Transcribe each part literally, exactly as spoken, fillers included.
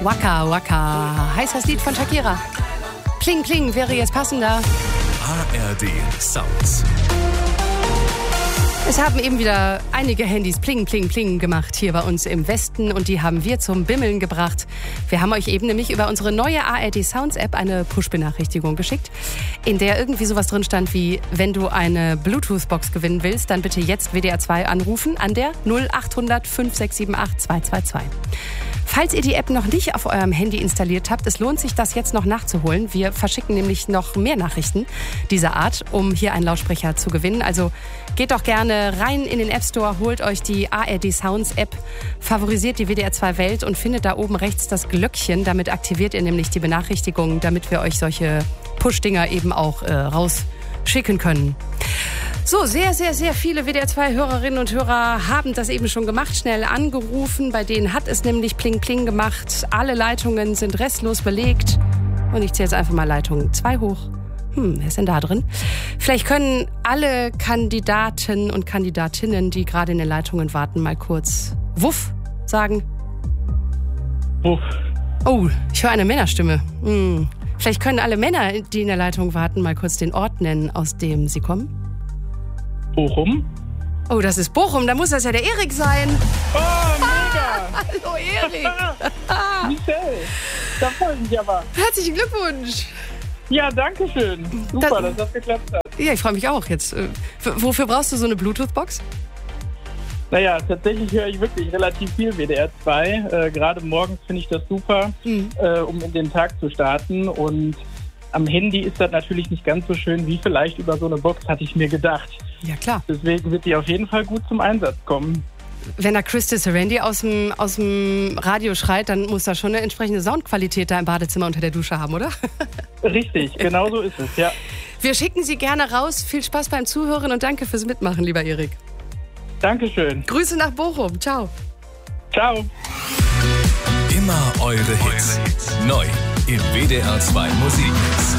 Waka Waka, heißt das Lied von Shakira. Pling Pling wäre jetzt passender. A R D Sounds. Es haben eben wieder einige Handys Pling Pling Pling gemacht hier bei uns im Westen und die haben wir zum Bimmeln gebracht. Wir haben euch eben nämlich über unsere neue A R D Sounds App eine Push-Benachrichtigung geschickt, in der irgendwie sowas drin stand wie, wenn du eine Bluetooth-Box gewinnen willst, dann bitte jetzt W D R zwei anrufen an der null acht hundert fünf sechs sieben acht zwei zwei zwei. Falls ihr die App noch nicht auf eurem Handy installiert habt, es lohnt sich, das jetzt noch nachzuholen. Wir verschicken nämlich noch mehr Nachrichten dieser Art, um hier einen Lautsprecher zu gewinnen. Also geht doch gerne rein in den App Store, holt euch die A R D Sounds App, favorisiert die W D R zwei Welt und findet da oben rechts das Glöckchen. Damit aktiviert ihr nämlich die Benachrichtigungen, damit wir euch solche Push-Dinger eben auch äh, rausschicken können. So, sehr, sehr, sehr viele W D R zwei Hörerinnen und Hörer haben das eben schon gemacht, schnell angerufen. Bei denen hat es nämlich Pling Pling gemacht. Alle Leitungen sind restlos belegt. Und ich zähle jetzt einfach mal Leitung zwei hoch. Hm, wer ist denn da drin? Vielleicht können alle Kandidaten und Kandidatinnen, die gerade in den Leitungen warten, mal kurz Wuff sagen. Wuff. Oh, ich höre eine Männerstimme. Hm. Vielleicht können alle Männer, die in der Leitung warten, mal kurz den Ort nennen, aus dem sie kommen. Bochum. Oh, das ist Bochum, da muss das ja der Erik sein. Oh, mega! Ah, hallo Erik. Michelle, da freue ich mich aber. Herzlichen Glückwunsch. Ja, danke schön. Super, Das- dass das geklappt hat. Ja, ich freue mich auch jetzt. Äh, w- Wofür brauchst du so eine Bluetooth-Box? Naja, tatsächlich höre ich wirklich relativ viel W D R zwei. Äh, Gerade morgens finde ich das super, Mhm. äh, um in den Tag zu starten. Und am Handy ist das natürlich nicht ganz so schön wie vielleicht über so eine Box, hatte ich mir gedacht. Ja, klar. Deswegen wird die auf jeden Fall gut zum Einsatz kommen. Wenn da Christy Serendi aus dem, aus dem Radio schreit, dann muss da schon eine entsprechende Soundqualität da im Badezimmer unter der Dusche haben, oder? Richtig, genau so ist es, ja. Wir schicken Sie gerne raus. Viel Spaß beim Zuhören und danke fürs Mitmachen, lieber Erik. Dankeschön. Grüße nach Bochum. Ciao. Ciao. Immer eure Hits. Neu im W D R zwei Musikmix.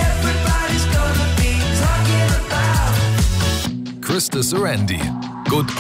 Christa Serendi. Good